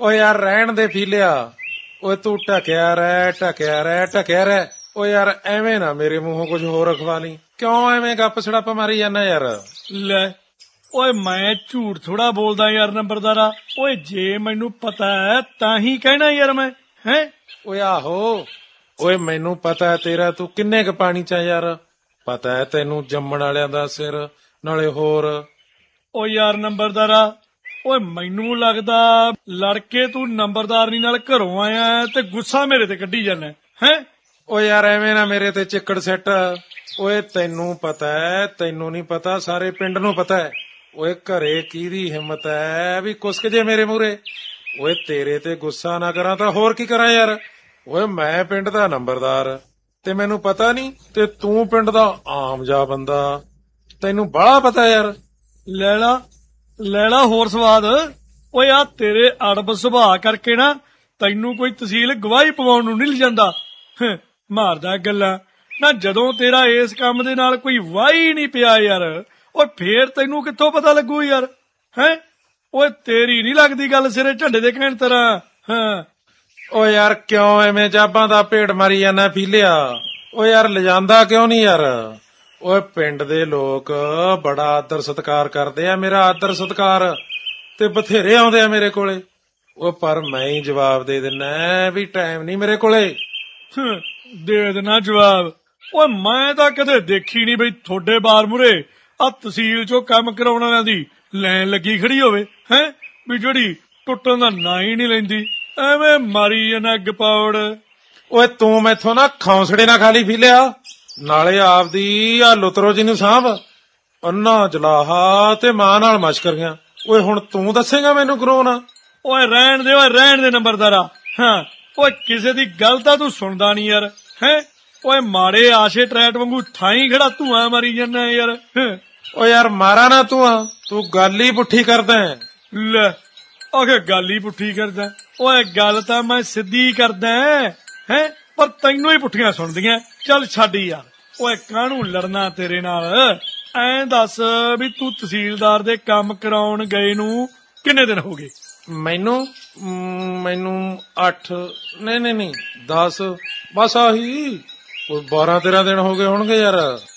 ਓ ਯਾਰ ਰਹਿਣ ਦੇ ਫੀਲਿਆ। ਓਏ ਤੂੰ ਢਕਿਆ ਰਹਿ ਢਕਿਆ ਰਹਿ ਢਕਿਆ ਰਹਿ। ਓ ਯਾਰ ਐਵੇਂ ਨਾ ਮੇਰੇ ਮੂੰਹੋਂ ਕੁਝ ਹੋਰ ਰਖਵਾ ਲਈ। ਕਿਉਂ ਐਵੇਂ ਗੱਪ ਛੜਾਪ ਮਾਰੀ ਜਾਂਦਾ ਯਾਰ? ਲੈ ਓਏ ਮੈਂ ਝੂਠ ਥੋੜਾ ਬੋਲਦਾ ਯਾਰ ਨੰਬਰਦਾਰਾ। ਓਏ ਜੇ ਮੈਨੂੰ ਪਤਾ ਹੈ ਤਾਂ ਹੀ ਕਹਿਣਾ ਯਾਰ ਮੈਂ ਹੈ। ਓਏ ਆਹੋ ਓਏ ਮੈਨੂੰ ਪਤਾ ਹੈ ਤੇਰਾ ਤੂੰ ਕਿੰਨੇ ਕ ਪਾਣੀ ਚ ਯਾਰ। ਪਤਾ ਹੈ ਤੈਨੂੰ ਜੰਮਣ ਵਾਲਿਆਂ ਦਾ ਸਿਰ ਨਾਲੇ ਹੋਰ। ਓ ਯਾਰ ਨੰਬਰਦਾਰਾ ਓਏ ਮੈਨੂੰ ਲੱਗਦਾ ਲੜਕੇ ਤੂੰ ਨੰਬਰਦਾਰਨੀ ਨਾਲ ਘਰੋਂ ਆਇਆ ਤੇ ਗੁੱਸਾ ਮੇਰੇ ਤੇ ਕੱਢੀ ਜਾਂਦਾ ਹੈ। ਓ ਯਾਰ ਐਵੇਂ ਨਾ ਮੇਰੇ ਤੇ ਚਿੱਕੜ ਸਿੱਟ। ਓਏ ਤੈਨੂੰ ਪਤਾ ਹੈ ਤੈਨੂੰ ਨਹੀਂ ਪਤਾ ਸਾਰੇ ਪਿੰਡ ਨੂੰ ਪਤਾ ਹੈ। ਓਏ ਘਰੇ ਕਿਹਦੀ ਹਿੰਮਤ ਹੈ ਵੀ ਕੁਸਕ ਜੇ ਮੇਰੇ ਮੂਹਰੇ। ਓਏ ਤੇਰੇ ਤੇ ਗੁੱਸਾ ਨਾ ਕਰਾਂ ਤਾਂ ਹੋਰ ਕੀ ਕਰਾਂ ਯਾਰ। ਓਏ ਮੈਂ ਪਿੰਡ ਦਾ ਨੰਬਰਦਾਰ ਤੇ ਮੈਨੂੰ ਪਤਾ ਨਹੀਂ ਤੇ ਤੂੰ ਪਿੰਡ ਦਾ ਆਮ ਜਾ ਬੰਦਾ ਤੈਨੂੰ ਬੜਾ ਪਤਾ ਯਾਰ। ਲੈ ਲਾ ਹੋਰ ਸਵਾਦ। ਓਏ ਆ ਤੇਰੇ ਅੜਬ ਸੁਭਾਅ ਕਰਕੇ ਨਾ ਤੈਨੂੰ ਕੋਈ ਤਹਿਸੀਲ ਗਵਾਹੀ ਪਵਾਉਣ ਨੂੰ ਨਹੀਂ ਲਿਜਾਂਦਾ। ਮਾਰਦਾ ਗੱਲਾਂ ਨਾ ਜਦੋਂ ਤੇਰਾ ਇਸ ਕੰਮ ਦੇ ਨਾਲ ਕੋਈ ਵਾਹੀ ਨਹੀਂ ਪਿਆ ਯਾਰ। ਓਏ ਫੇਰ ਤੈਨੂੰ ਕਿੱਥੋਂ ਪਤਾ ਲੱਗੂ ਯਾਰ ਹੈ। ਓਏ ਤੇਰੀ ਨਹੀਂ ਲੱਗਦੀ ਗੱਲ ਸਿਰੇ ਝੰਡੇ ਦੇ ਕਹਿਣ ਤਰ੍ਹਾਂ। ਹਾਂ ਓ ਯਾਰ ਕਿਉਂ ਐਵੇਂ ਜਾਬਾਂ ਦਾ ਭੇਡ ਮਾਰੀ ਜਾਂਦਾ ਫੀਲਿਆ। ਓ ਯਾਰ ਲਿਜਾਂਦਾ ਕਿਉਂ ਨਹੀਂ ਯਾਰ। ਓਏ ਪਿੰਡ ਦੇ ਲੋਕ ਬੜਾ ਆਦਰ ਸਤਿਕਾਰ ਕਰਦੇ ਆ ਮੇਰਾ ਆਦਰ ਸਤਿਕਾਰ ਤੇ ਬਥੇਰੇ ਆਉਂਦੇ ਆ ਮੇਰੇ ਕੋਲੇ। ਓ ਪਰ ਮੈਂ ਹੀ ਜਵਾਬ ਦੇ ਦਿੰਨਾ ਵੀ ਟਾਈਮ ਨਹੀਂ ਮੇਰੇ ਕੋਲੇ। ਦੇ ਦੇਣਾ ਜਵਾਬ। ਓਏ ਮੈਂ ਤਾਂ ਕਦੇ ਦੇਖੀ ਨਹੀਂ ਬਈ ਤੁਹਾਡੇ ਬਾਰ ਮੁਰੇ ਆ ਤਹਿਸੀਲ ਚੋਂ ਕੰਮ ਕਰਾਉਣ ਵਾਲਿਆਂ ਦੀ ਲਾਈਨ ਲੱਗੀ ਖੜੀ ਹੋਵੇ ਹੈ ਵੀ ਜਿਹੜੀ ਟੁੱਟਣ ਦਾ ਨਾਂ ਹੀ ਨਹੀਂ ਲੈਂਦੀ। ਐਵੇਂ ਮਾਰੀ ਜਾਣਾ ਗਪੌੜ। ਓਏ ਤੂੰ ਮੈਥੋਂ ਨਾ ਖੌਂਸੜੇ ਨਾ ਖਾਲੀ ਫੀਲਿਆ ਨਾਲੇ ਆਪਦੀ ਆ ਲੁਤਰੋ ਜੀ ਨੂੰ ਸਾਂਭ। ਅੰਨਾ ਜਲਾਹਾ ਤੇ ਮਾਂ ਨਾਲ ਮਸ਼ਕਰ ਗਿਆ। ਓਏ ਹੁਣ ਤੂੰ ਦੱਸੇਗਾ ਮੈਨੂੰ ਕਰੋਨਾ। ਓਏ ਰਹਿਣ ਦੇ ਨੰਬਰਦਾਰਾ। ਹਾਂ ਓਏ ਕਿਸੇ ਦੀ ਗੱਲ ਤਾਂ ਤੂੰ ਸੁਣਦਾ ਨਹੀਂ ਯਾਰ ਹੈ। ਓਏ ਮਾੜੇ ਆਸ਼ੇ ਟਰੈਟ ਵਾਂਗੂ ਠਾਈ ਖੜਾ ਧੂਆਂ ਮਾਰੀ ਜਾਂਦਾ ਯਾਰ। ਓ ਯਾਰ ਮਾਰਾ ਨਾ ਤੂੰ ਗੱਲ ਹੀ ਪੁੱਠੀ ਕਰਦਾ। ਲੈ ਆਖੇ ਗੱਲ ਹੀ ਪੁੱਠੀ ਕਰਦਾ। ਓਏ ਗੱਲ ਤਾਂ ਮੈਂ ਸਿੱਧੀ ਕਰਦਾ ਹੈ ਪਰ ਤੈਨੂੰ ਹੀ ਪੁੱਠੀਆਂ ਸੁਣਦੀਆਂ। ਚੱਲ ਛੱਡ ਯਾਰ। ਓਏ ਕਾਹਨੂੰ ਲੜਨਾ ਤੇਰੇ ਨਾਲ। ਐਂ ਦੱਸ ਵੀ ਤੂੰ ਤਹਿਸੀਲਦਾਰ ਦੇ ਕੰਮ ਕਰਾਉਣ ਗਏ ਨੂੰ ਕਿੰਨੇ ਦਿਨ ਹੋ ਗਏ? ਮੈਨੂੰ 8 ਨਹੀਂ 10 ਬਸ ਆਹੀ 12-13 ਦਿਨ ਹੋ ਗਏ ਹੋਣਗੇ ਯਾਰ।